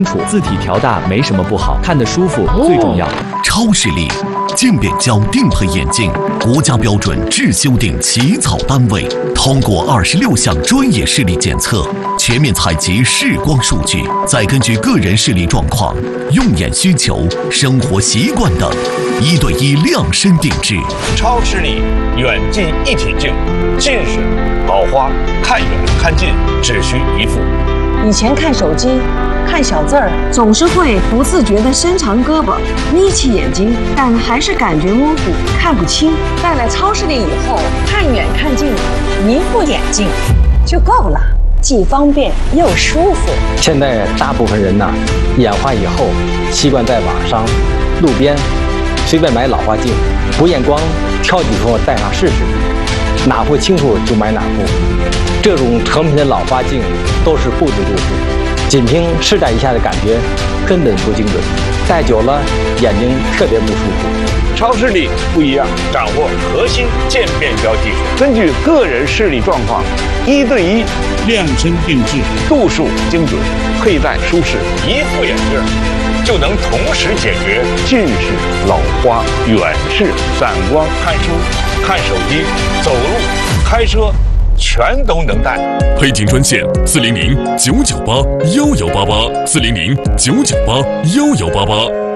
楚，字体调大没什么不好，看得舒服最重要。 超视力渐变焦定配眼镜，国家标准质修订起草单位，通过26项专业视力检测，全面采集视光数据，再根据个人视力状况、用眼需求、生活习惯等，1对1量身定制。 超视力远近一体镜，近视、老花看远看近只需一副。 以前看手机，看小字儿，总是会不自觉地伸长胳膊，眯起眼睛，但还是感觉模糊，看不清。戴了超视力以后，看远看近，一副眼镜就够了，既方便又舒服。 现在大部分人呢，眼花以后习惯在网上、路边随便买老花镜，不验光，挑几副戴上试试，哪副清楚就买哪副。这种成品的老花镜都是布置度数，仅凭试戴一下的感觉根本不精准，戴久了眼睛特别不舒服。 超视力不一样，掌握核心渐变焦技术，根据个人视力状况，1对1 量身定制， 度数精准，佩戴舒适，一副眼镜就能同时解决近视、老花、远视、散光、看书、看手机、走路、开车，全都能戴。 配件专线400-998-1188，400-998-1188。